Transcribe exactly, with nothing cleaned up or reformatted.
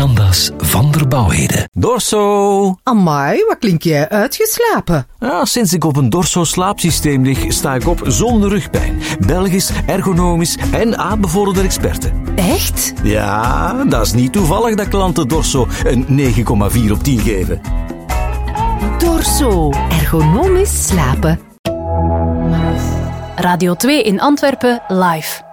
veranda's van der Bouwheden. Dorso! Amai, wat klink jij uitgeslapen? Ja, sinds ik op een Dorso slaapsysteem lig, sta ik op zonder rugpijn. Belgisch, ergonomisch en aanbevorderde experten. Echt? Ja, dat is niet toevallig dat klanten Dorso een negen komma vier op tien geven. Dorso. Ergonomisch slapen. Radio twee in Antwerpen live.